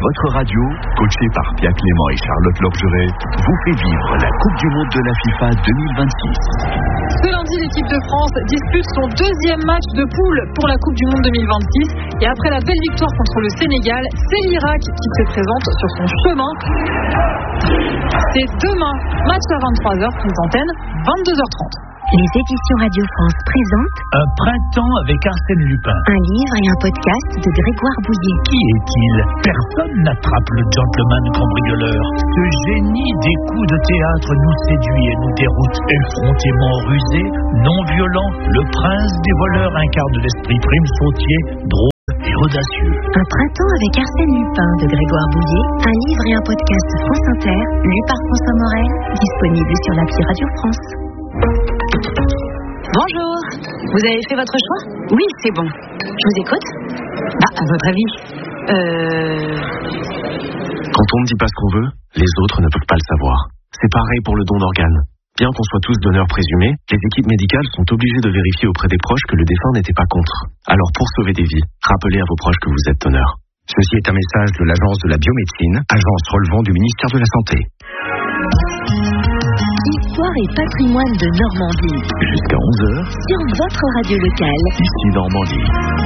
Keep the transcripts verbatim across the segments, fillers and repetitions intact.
votre radio, coaché par Pierre Clément et Charlotte Lorgeret, vous fait vivre la Coupe du Monde de la FIFA deux mille vingt-six. Ce lundi, l'équipe de France dispute son deuxième match de poule pour la Coupe du Monde deux mille vingt-six. Et après la belle victoire contre le Sénégal, c'est l'Irak qui se présente sur son chemin. C'est demain, match à vingt-trois heures, prise d'antenne, vingt-deux heures trente. Les éditions Radio France présentent Un printemps avec Arsène Lupin. Un livre et un podcast de Grégoire Bouillet. Qui est-il? Personne n'attrape le gentleman cambrioleur. Ce génie des coups de théâtre nous séduit et nous déroute. Effrontément rusé, non violent, le prince des voleurs incarne l'esprit prime sautier, drôle et audacieux. Un printemps avec Arsène Lupin de Grégoire Bouillet. Un livre et un podcast France Inter, lu par François Morel, disponible sur l'appli Radio France. Bonjour, vous avez fait votre choix? Oui, c'est bon. Je vous écoute. Ah, à votre avis Euh... Quand on ne dit pas ce qu'on veut, les autres ne peuvent pas le savoir. C'est pareil pour le don d'organes. Bien qu'on soit tous donneurs présumés, les équipes médicales sont obligées de vérifier auprès des proches que le défunt n'était pas contre. Alors pour sauver des vies, rappelez à vos proches que vous êtes donneur. Ceci est un message de l'Agence de la biomédecine, agence relevant du ministère de la Santé. Histoire et patrimoine de Normandie. Jusqu'à onze heures, Sur votre radio locale. ici Normandie.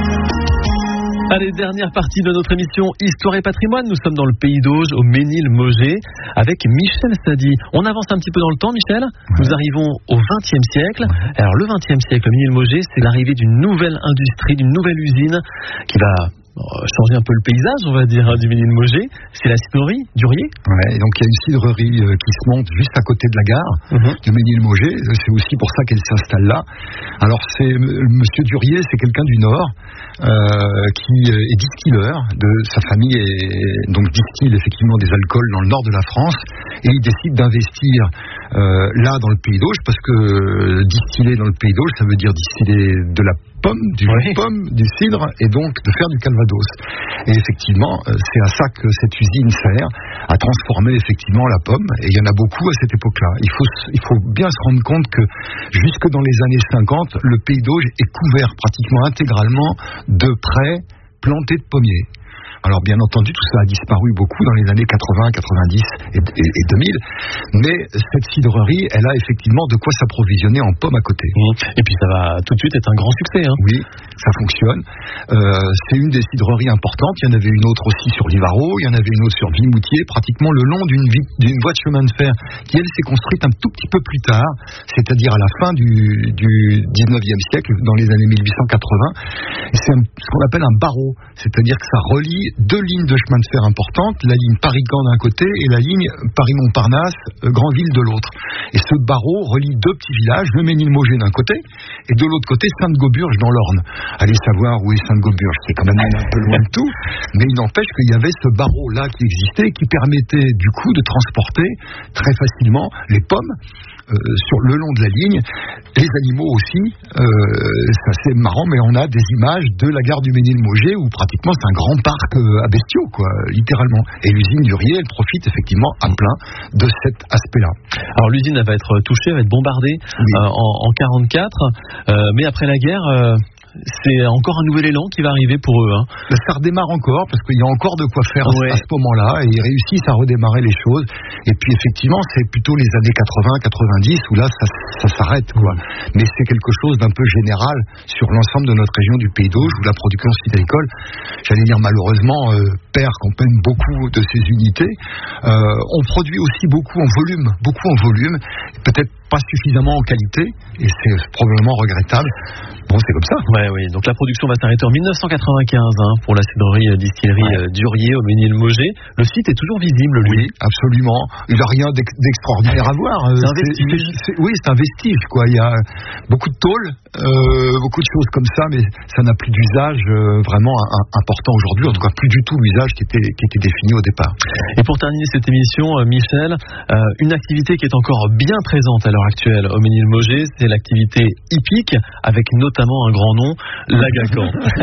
Allez, dernière partie de notre émission Histoire et patrimoine. Nous sommes dans le pays d'Auge, au Ménil-Mauger, avec Michel Sadi. On avance un petit peu dans le temps, Michel. Nous arrivons au vingtième siècle. Alors, le vingtième siècle, le Ménil-Mauger, c'est l'arrivée d'une nouvelle industrie, d'une nouvelle usine qui va changer un peu le paysage, on va dire, hein, du Ménil-Mauger. C'est la cidrerie Durier. Ouais, et donc il y a une cidrerie euh, qui se monte juste à côté de la gare uh-huh. de Ménil-Mauger. C'est aussi pour ça qu'elle s'installe là. Alors c'est Monsieur Durier, c'est quelqu'un du Nord euh, qui est distilleur. De sa famille est donc distille effectivement des alcools dans le nord de la France, et il décide d'investir euh, là dans le pays d'Auge, parce que euh, distiller dans le pays d'Auge, ça veut dire distiller de la pomme, du oui. pomme, du cidre, et donc de faire du calvados. Et effectivement, c'est à ça que cette usine sert, à transformer effectivement la pomme, et il y en a beaucoup à cette époque-là. Il faut, il faut bien se rendre compte que jusque dans les années cinquante, le pays d'Auge est couvert pratiquement intégralement de prés plantés de pommiers. Alors bien entendu, tout ça a disparu beaucoup dans les années quatre-vingts, quatre-vingt-dix et, et, et deux mille, mais cette cidrerie, elle a effectivement de quoi s'approvisionner en pommes à côté. Et puis ça va tout de suite être un grand succès. Hein. Oui, ça fonctionne. Euh, c'est une des cidreries importantes. Il y en avait une autre aussi sur Livaro, il y en avait une autre sur Vimoutier, pratiquement le long d'une, d'une voie de chemin de fer qui, elle, s'est construite un tout petit peu plus tard, c'est-à-dire à la fin du, du dix-neuvième siècle, dans les années mille huit cent quatre-vingts. Et c'est un, ce qu'on appelle un barreau, c'est-à-dire que ça relie deux lignes de chemin de fer importantes, la ligne Paris-Caen d'un côté et la ligne Paris-Montparnasse, euh, Grandville de l'autre. Et ce barreau relie deux petits villages, le Ménil-Mauger d'un côté et de l'autre côté Sainte-Gauburge dans l'Orne. Allez savoir où est Sainte-Gauburge, c'est quand même un peu loin de tout, mais il n'empêche qu'il y avait ce barreau-là qui existait, qui permettait du coup de transporter très facilement les pommes Euh, sur le long de la ligne, les animaux aussi. Euh, c'est assez marrant, mais on a des images de la gare du Ménil-Mauger où pratiquement c'est un grand parc euh, à bestiaux, quoi, littéralement. Et l'usine Durier, elle profite effectivement à plein de cet aspect-là. Alors l'usine, elle va être touchée, elle va être bombardée oui. euh, en, en quarante-quatre, euh, mais après la guerre. Euh... C'est encore un nouvel élan qui va arriver pour eux. Hein. Ça redémarre encore, parce qu'il y a encore de quoi faire ouais. à ce moment-là, et ils réussissent à redémarrer les choses. Et puis effectivement, c'est plutôt les années quatre-vingts quatre-vingt-dix où là, ça, ça s'arrête, quoi. Mais c'est quelque chose d'un peu général sur l'ensemble de notre région du Pays d'Auge, où la production citricole, j'allais dire malheureusement, euh, perd quand même beaucoup de ses unités. Euh, on produit aussi beaucoup en volume, beaucoup en volume, peut-être pas suffisamment en qualité, et c'est probablement regrettable. Bon, c'est comme ça. Ouais, oui. Donc la production va s'arrêter en dix-neuf cent quatre-vingt-quinze hein, pour la cidrerie euh, distillerie ouais. euh, Durier au Ménil-Mauger. Le site est toujours visible, lui. Oui, absolument. Il n'a rien d'ex- d'extraordinaire à voir. C'est un vestige. C'est, c'est, oui, c'est un vestige, quoi. Il y a beaucoup de tôles, euh, beaucoup de choses comme ça, mais ça n'a plus d'usage euh, vraiment un, un, important aujourd'hui. En tout cas, plus du tout l'usage qui était, qui était défini au départ. Et pour terminer cette émission, euh, Michel, euh, une activité qui est encore bien présente à l'heure actuelle au Ménil-Mauger, c'est l'activité hippique, avec notamment un grand nom, l'Agacan.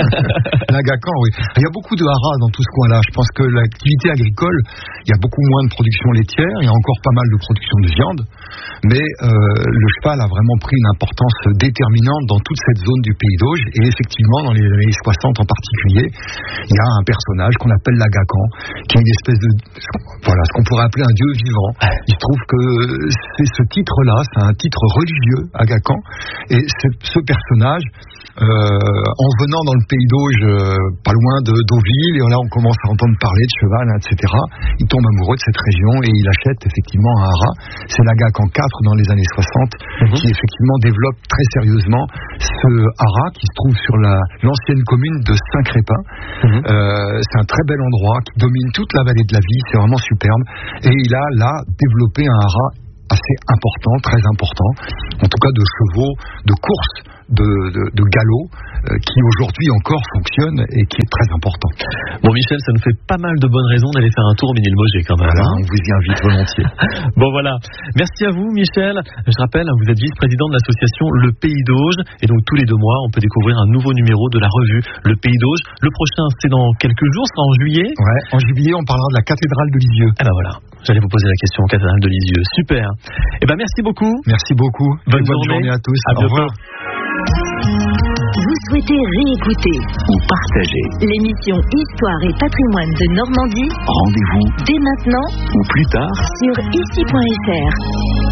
L'Agacan, oui. Il y a beaucoup de haras dans tout ce coin-là. Je pense que l'activité agricole, il y a beaucoup moins de production laitière, il y a encore pas mal de production de viande, mais euh, le cheval a vraiment pris une importance déterminante dans toute cette zone du Pays d'Auge, et effectivement, dans les années soixante en particulier, il y a un personnage qu'on appelle s'appelle l'Agacan, qui est une espèce de, voilà, ce qu'on pourrait appeler un dieu vivant. Il se trouve que c'est ce titre-là, c'est un titre religieux, Agacan, et ce personnage, Euh, en venant dans le pays d'Auge, euh, pas loin de Deauville, et là on commence à entendre parler de cheval, et cetera. Il tombe amoureux de cette région et il achète effectivement un haras. C'est l'Agacan quatre dans les années soixante mm-hmm. qui effectivement développe très sérieusement ce haras qui se trouve sur la, l'ancienne commune de Saint-Crépin. Mm-hmm. Euh, c'est un très bel endroit qui domine toute la vallée de la Vie, c'est vraiment superbe. Et il a là développé un haras assez important, très important, en tout cas de chevaux, de course, de, de, de galop, euh, qui aujourd'hui encore fonctionne et qui est très important. Bon Michel, ça nous fait pas mal de bonnes raisons d'aller faire un tour au Ménil-Mauger quand même. Voilà, hein. on vous y invite volontiers. Bon voilà, merci à vous Michel. Je rappelle, vous êtes vice-président de l'association Le Pays d'Auge, et donc tous les deux mois, on peut découvrir un nouveau numéro de la revue Le Pays d'Auge. Le prochain, c'est dans quelques jours, ce sera en juillet. Ouais, en juillet, on parlera de la cathédrale de Lisieux. Ah ben voilà. J'allais vous poser la question, cathédrale de Lisieux. Super. Eh ben merci beaucoup. Merci beaucoup. Bonne, bonne journée. journée à tous. À Au revoir. Vous souhaitez réécouter ou partager l'émission Histoire et patrimoine de Normandie? Rendez-vous Dès maintenant ou plus tard sur ici point f r.